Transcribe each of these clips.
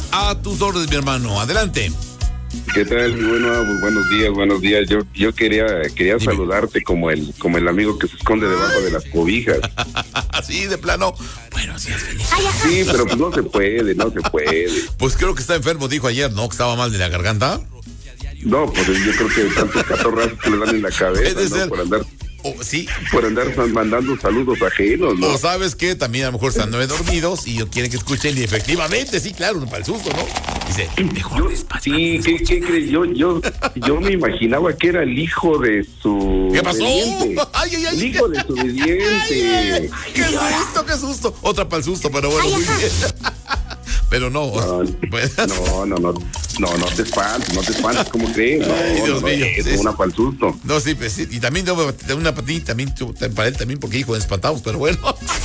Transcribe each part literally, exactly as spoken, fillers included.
A tus órdenes, mi hermano. Adelante. ¿Qué tal? Bueno, pues buenos días, buenos días. Yo yo quería quería Dime. saludarte como el como el amigo que se esconde debajo de las cobijas. Así de plano. Bueno, sí, es feliz. Sí, pero pues no se puede, no se puede. Pues creo que está enfermo, dijo ayer, ¿no? Que estaba mal de la garganta. No, pues yo creo que tantos catorrazos que le dan en la cabeza, Puede ¿no? ser. Por andar Oh, sí. por andar mandando saludos ajenos, ¿no? O sabes que también a lo mejor están nueve dormidos y quieren que escuchen y efectivamente, sí, claro, para el susto, ¿no? Dice, mejor despacio. Sí, ¿qué, qué crees? Yo, yo, yo me imaginaba que era el hijo de su ¿Qué pasó? obediente. Ay, ay, ay. El hijo de su obediente. ¡Qué susto, qué susto! Otra para el susto, pero bueno, muy bien. Pero no. No, Pues, no, no, no, no, no te espantes, no te espantes, ¿cómo crees? No, Ay, Dios no, mío, es sí. una para el susto. no, sí, pues sí. Y también tengo una para ti, también tú, para él también, porque hijo de espantados, pero bueno.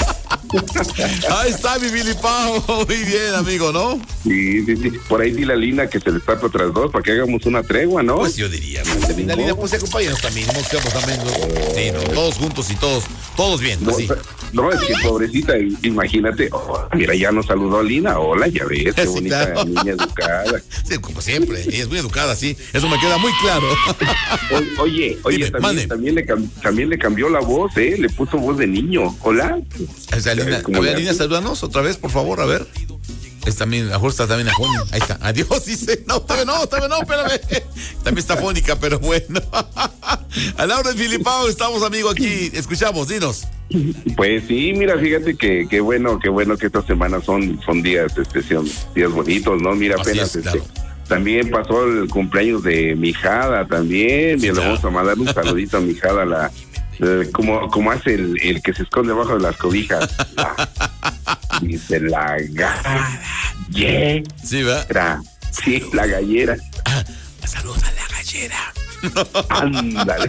Ahí está mi Billy Pau. Muy bien, amigo, ¿no? Sí, sí, sí. Por ahí di la Lina que se les tapa otras dos para que hagamos una tregua, ¿no? Pues yo diría, pues, la línea, pues se acompañan también, ¿no? Quedamos también, ¿no? Sí, ¿no? Todos juntos y todos, todos bien, No, así. no, es que pobrecita, imagínate, oh, mira, ya nos saludó Lina, hola, ya ves, qué Sí, bonita claro. niña educada. Sí, como siempre, ella es muy educada, sí, eso me queda muy claro. O- Oye, oye, Dime, mande. también, también, le cam- también le cambió la voz, ¿eh? Le puso voz de niño, hola. O sea, Lina, ¿Cómo a ver, le Lina, hace? salúdanos otra vez, por favor, a ver. Es también, a está también a Joni. Ahí está. Adiós, dice. No, todavía no, todavía no, espérame. También está fónica, pero bueno. A la hora de Filipao, estamos, amigo, aquí. Escuchamos, dinos. Pues sí, mira, fíjate que qué bueno, qué bueno que estas semanas son, son días, este, son días bonitos, ¿no? Mira, Así apenas es, este, claro. también pasó el cumpleaños de mi hijada también, Sí, y le claro. vamos a mandar un saludito a mi hijada, la, eh, como, como hace el, el que se esconde debajo de las cobijas. La- dice la gallera. Sí, ¿verdad? Sí, la gallera. Ah, saludos a la gallera. Ándale.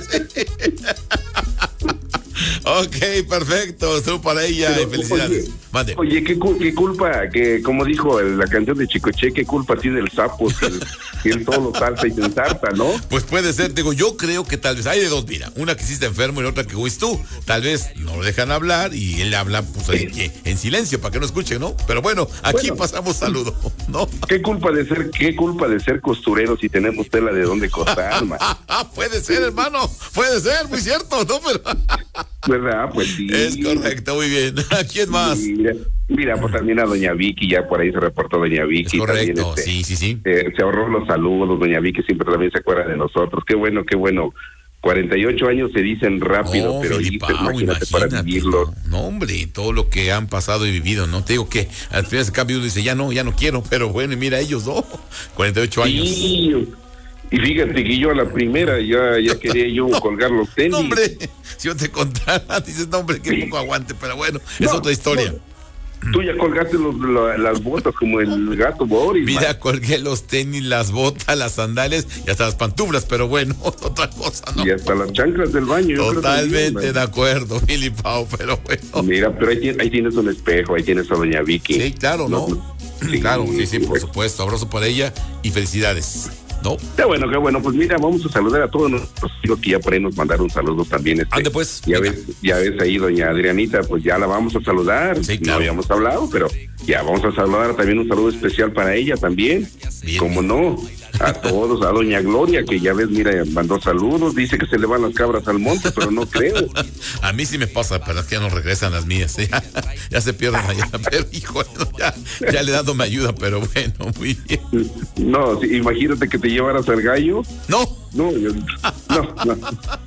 Ok, perfecto. Estuvo para ella Pero, y felicidades. oye, Mande. Oye, ¿qué, cu- qué culpa, que como dijo el- la canción de Chicoche, qué culpa tiene el sapo si él, si él todo lo salta y se ensarta, ¿no? Pues puede ser, digo, yo creo que tal vez hay de dos, mira, una que sí está enfermo y la otra que fuiste tú. Tal vez no lo dejan hablar y él habla pues ahí que en silencio para que no escuchen, ¿no? Pero bueno, aquí Bueno. pasamos saludo, ¿no? ¿Qué culpa de ser, qué culpa de ser costurero si tenemos tela de dónde cortar, man? Ah, puede ser, hermano, puede ser, muy cierto, ¿no? Pero ¿Verdad? Pues sí. es correcto, muy bien. ¿A quién más? Mira, mira, pues también a doña Vicky, ya por ahí se reportó doña Es Vicky. correcto, también, este, sí, sí, sí. eh, se ahorró los saludos, doña Vicky siempre también se acuerda de nosotros. Qué bueno, qué bueno. cuarenta y ocho años se dicen rápido, No, pero Filipao, hijo, imagínate, para imagínate, vivirlos. No, no, hombre, todo lo que han pasado y vivido, ¿no? Te digo que al final de cambio uno dice, ya no, ya no quiero, pero bueno, y mira ellos, ¿no? cuarenta y ocho años. Sí, y fíjate que yo a la primera ya, ya quería yo colgar los tenis. No, hombre, si yo te contara, dices, no, hombre, qué poco aguante, pero bueno, es No, otra historia. no, tú ya colgaste los- la- las botas como el gato Boris. Mira, man. colgué los tenis, las botas, las sandalias y hasta las pantuflas, pero bueno, otra cosa, ¿no? Y hasta las chanclas del baño. yo creo Totalmente también, de man. acuerdo, Filipao, pero bueno. Mira, pero ahí, tien- ahí tienes un espejo, ahí tienes a doña Vicky. Sí, claro, ¿no? Sí, Claro, sí, sí, por pues. supuesto. Abrazo para ella y felicidades, ¿no? Qué bueno, qué bueno. Pues mira, vamos a saludar a todos nuestros hijos que ya por ahí nos mandaron saludos también. Este, Ande, pues, Ya venga. ves, ya ves ahí, doña Adrianita, pues ya la vamos a saludar. Sí, claro. No habíamos hablado, pero ya vamos a saludar también un saludo especial para ella también. Bien. Como no, a todos, a doña Gloria, que ya ves, mira, mandó saludos, dice que se le van las cabras al monte, pero no creo. A mí sí me pasa, pero es que ya no regresan las mías. Ya, ya se pierden allá. Pero, hijo, ya, ya le he dado mi ayuda, pero bueno, muy bien. No, sí, imagínate que te llevaras al gallo. No, No, yo- no, no.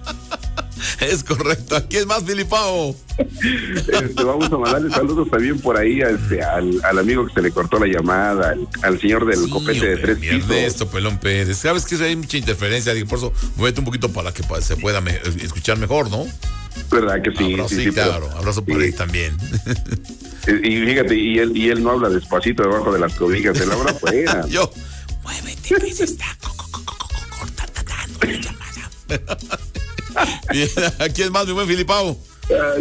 es correcto. ¿A quién más, Filipao? Este, vamos a mandarle saludos también por ahí a este, al, al amigo que se le cortó la llamada, al, al señor del Sí, copete de hombre, tres mi pisos. Ernesto Pelón Pérez. Sabes que hay mucha interferencia, digo, por eso muévete un poquito para que pa- se pueda me- escuchar mejor, ¿no? ¿Verdad que sí? Abrazo, sí, sí, sí, pero- claro. Abrazo por sí. ahí también. Y fíjate, y él, y él no habla despacito debajo de las cobijas, él habla afuera. Yo, muévete, que se está co- co- co- co- co- cortando la llamada. Bien, ¿a quién más, mi buen Filipao? Ay,